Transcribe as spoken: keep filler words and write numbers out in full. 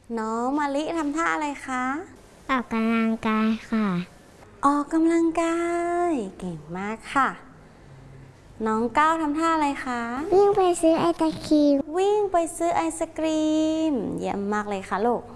น้องมะลิทำท่าอะไรคะออกกำลังกายค่ะออกกำลังกายเก่งมากค่ะน้องก้าวทำท่าอะไรคะวิ่งไปซื้อไอศครีมวิ่งไปซื้อไอศกรีมเยี่ยมมากเลยค่ะลูก